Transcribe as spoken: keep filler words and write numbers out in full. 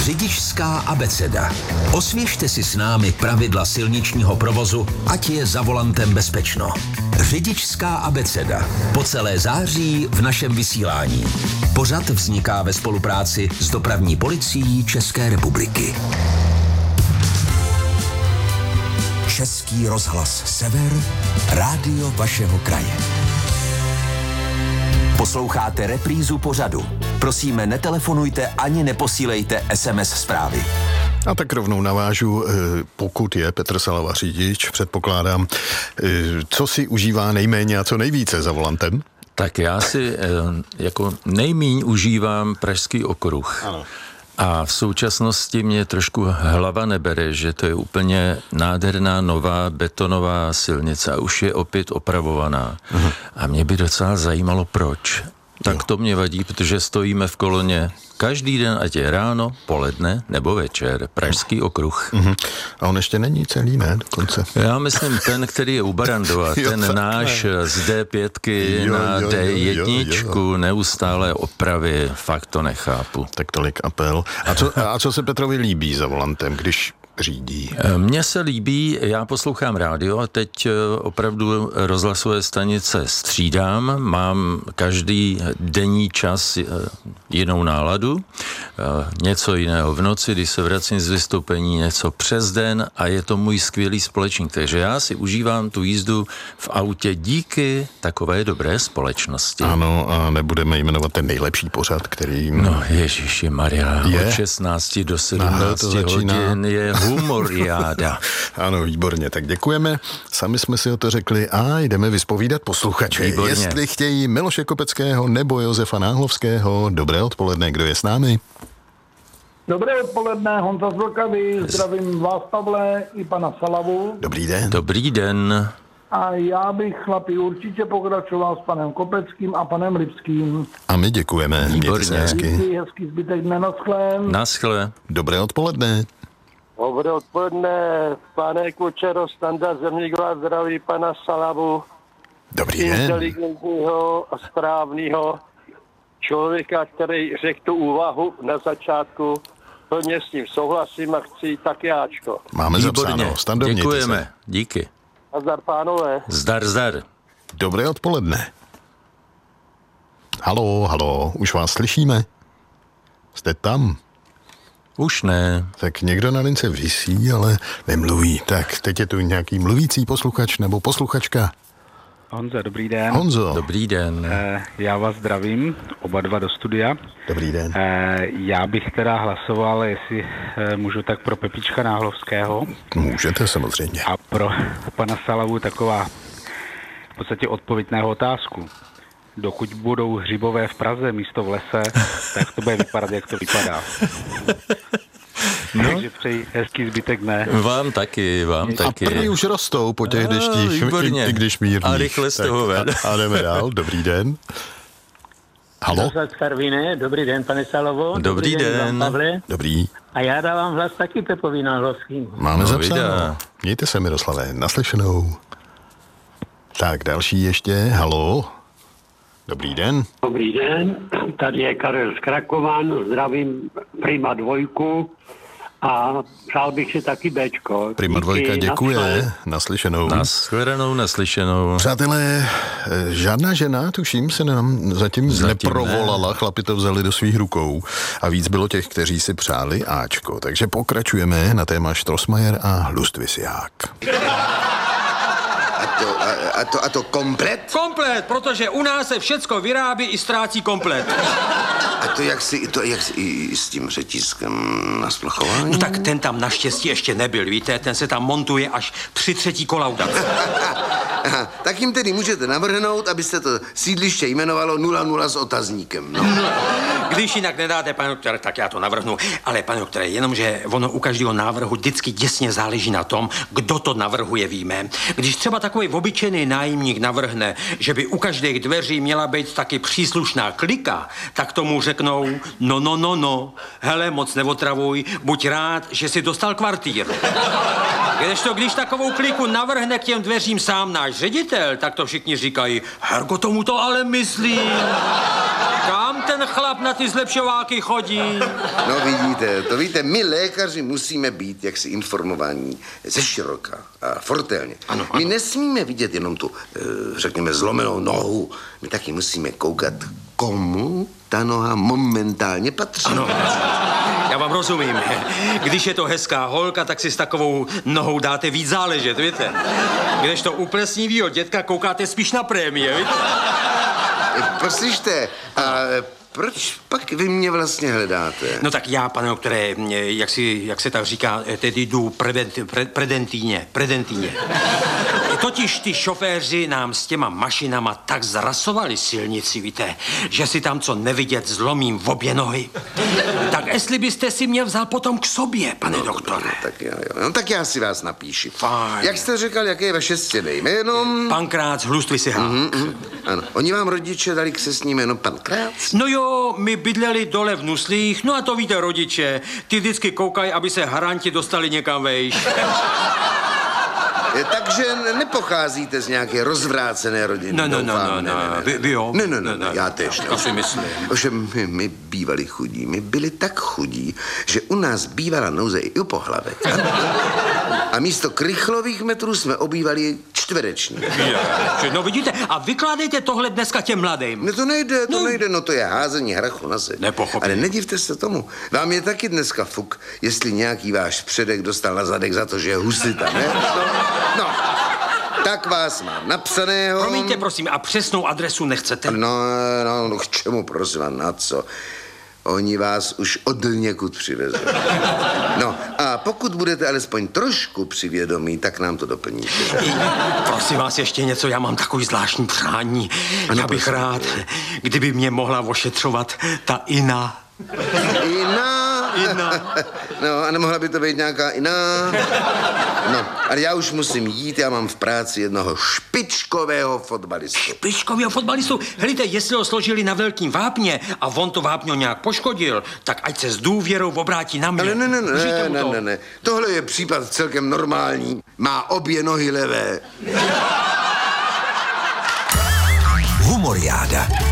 Řidičská abeceda. Osvěžte si s námi pravidla silničního provozu, ať je za volantem bezpečno. Řidičská abeceda. Po celé září v našem vysílání. Pořad vzniká ve spolupráci s Dopravní policií České republiky. Český rozhlas Sever, rádio vašeho kraje. Posloucháte reprízu pořadu. Prosíme, netelefonujte ani neposílejte es em es zprávy. A tak rovnou navážu, pokud je Petr Salava řidič, předpokládám, co si užívá nejméně a co nejvíce za volantem? Tak já si jako nejmíň užívám Pražský okruh. Ano. A v současnosti mě trošku hlava nebere, že to je úplně nádherná nová betonová silnice a už je opět opravovaná. Aha. A mě by docela zajímalo, proč. Tak jo. To mě vadí, protože stojíme v koloně každý den, ať je ráno, poledne nebo večer. Pražský okruh. Uh-huh. A on ještě není celý, ne? Dokonce. Já myslím ten, který je u Barandova, ten jo, náš ne. Z dé pět jo, na jo, dé jedna jo, jo. Neustále opravy, fakt to nechápu. Tak tolik apel. A co, a co se Petrovi líbí za volantem, když řídí? Mně se líbí, já poslouchám rádio a teď opravdu rozhlasové stanice střídám, mám každý denní čas jinou náladu, něco jiného v noci, když se vracím z vystoupení, něco přes den a je to můj skvělý společník, takže já si užívám tu jízdu v autě díky takové dobré společnosti. Ano, a nebudeme jmenovat ten nejlepší pořad, který... No ježiši Maria, je? Od šestnácti do sedmnácti hodin je humoriáda. Ano, výborně, tak děkujeme. Sami jsme si o to řekli a jdeme vyspovídat posluchače. Výborně. Jestli chtějí Miloše Kopeckého nebo Josefa Náhlovského. Dobré odpoledne, kdo je s námi? Dobré odpoledne, Honza z Vltavy, zdravím vás, Pavle, i pana Salavu. Dobrý den. Dobrý den. A já bych, chlapi, určitě pokračoval s panem Kopeckým a panem Lipským. A my děkujeme. Mějte se hezky. Díky, hezký zbytek dne, naschle. Naschle. Dobré odpoledne. Dobré odpoledne, pane Kučero, Standa Zemníková, zdraví pana Salavu. Dobrý den. Inteligentního a správného člověka, který řekl tu úvahu na začátku. Plně s tím souhlasím a chci tak jáčko. Máme Výborně. Zapsáno. Stando, děkujeme. Se. Díky. A zdar, pánové. Zdar, zdar. Dobré odpoledne. Haló, haló, už vás slyšíme? Jste tam? Už ne. Tak někdo na lince visí, ale nemluví. Tak teď je tu nějaký mluvící posluchač nebo posluchačka. Honzo, dobrý den. Honzo. Dobrý den. E, já vás zdravím, oba dva do studia. Dobrý den. E, já bych teda hlasoval, jestli e, můžu, tak pro Pepička Náhlovského. Můžete samozřejmě. A pro pana Salavu taková v podstatě odpověď na jeho otázku. Dokud budou hřibové v Praze místo v lese, tak to bude vypadat, jak to vypadá. No. Takže přeji hezký zbytek dne. Vám taky, vám taky. A první už rostou po těch deštích, i, i když mírných. A rychle z toho ven. A, a jdeme dál, dobrý den. Halo? Dobrý den, pane Salovo. Dobrý, Dobrý den, den. Pavle. Dobrý. A já dávám hlas taky Pepovi Náhlovským. Máme no, zapsáno. Mějte se, Miroslave, naslyšenou. Tak, další ještě, halo? Dobrý den. Dobrý den, tady je Karel z Krakovan, zdravím Prima dvojku a přál bych si taky Bčko. Prima dvojka děkuje, naslyšenou. Nashledanou, naslyšenou. Přátelé, žádná žena, tuším, se nám zatím, zatím neprovolala, ne. Chlapi to vzali do svých rukou a víc bylo těch, kteří si přáli Ačko. Takže pokračujeme na téma Strossmayer a Lustvisiák. A to, a, a to, a to komplet? Komplet, protože u nás se všecko vyrábí i ztrácí komplet. A to jak si, to jak si i s tím řetízkem na splachování? No tak ten tam naštěstí ještě nebyl, víte, ten se tam montuje až při třetí kolaudaci. Aha, tak jim tedy můžete navrhnout, abyste to sídliště jmenovalo nula nula s otazníkem, no. Když jinak nedáte, pane doktore, tak já to navrhnu. Ale, pane doktore, jenomže ono u každého návrhu vždycky děsně záleží na tom, kdo to navrhuje, víme. Když třeba takový obyčejný nájemník navrhne, že by u každých dveří měla být taky příslušná klika, tak tomu řeknou, no, no, no, no, hele, moc neotravuj, buď rád, že jsi dostal kvartír. Kdežto, když takovou kliku navrhne k těm dveřím sám náš ředitel, tak to všichni říkají, Hergo, tomu to ale myslí. Kam ten ten chlap na ty zlepšováky chodí. No vidíte, to víte, my lékaři musíme být jaksi informovaní ze široka a fortelně. Ano, ano. My nesmíme vidět jenom tu, řekněme, zlomenou nohu. My taky musíme koukat, komu ta noha momentálně patří. Ano, já vám rozumím. Když je to hezká holka, tak si s takovou nohou dáte víc záležet, víte? Když to u plesnivýho dětka koukáte spíš na prémie, víte? Poslyšte, a proč pak vy mě vlastně hledáte? No tak já, pane doktore, jak, si, jak se tak říká, tedy jdu prevent, pre, predentíně, predentíně. Totiž ty šoféři nám s těma mašinama tak zrasovali silnici, víte, že si tam co nevidět zlomím v obě nohy. Tak jestli byste si mě vzal potom k sobě, pane no, doktore. No, tak, já, jo. no tak já si vás napíši. Fajn. Jak jste říkal, jaké je vaše stěné jméno? Pankrác Hlustvysihák. Mm, mm, ano. Oni vám rodiče dali k se s ním jméno Pankrác? No jo, my bydleli dole v Nuslích, no a to víte rodiče, ty vždycky koukají, aby se haranti dostali někam vejš. Takže nepocházíte z nějaké rozvrácené rodiny. No, no, no, no, no, vy, vy jo? Ne, ne, ne, ne, já tež ne. To si myslím. Ovšem, my, my bývali chudí, my byli tak chudí, že u nás bývala nouze i u pohlavek. A místo krychlových metrů jsme obývali čtvereční. No vidíte, a vykládejte tohle dneska těm mladým. No to nejde, to no. nejde, no to je házení hrachu na zeď. Nepochopím. Ale nedivte se tomu, vám je taky dneska fuk, jestli nějaký váš předek dostal na zadek za to, že je husita, ne? No, no. Tak vás mám napsaného. Promiňte, prosím, a přesnou adresu nechcete? No, no, no, k čemu, prosím, na co? Oni vás už od někud přivezli. No, a pokud budete alespoň trošku přivědomí, tak nám to doplníte. Prosím vás ještě něco, já mám takový zvláštní přání. Ano, já bych prosím. rád, kdyby mě mohla ošetřovat ta Ina. Ina? Ina. No, a nemohla by to být nějaká Ina? No, ale já už musím jít, já mám v práci jednoho špičkového fotbalistu. Špičkového fotbalistu? Helejte, jestli ho složili na velkým vápně a on to vápňo nějak poškodil, tak ať se s důvěrou obrátí na mě. Ale ne, ne, ne, ne, ne, ne, ne. Tohle je případ celkem normální. Má obě nohy levé. Humoriáda.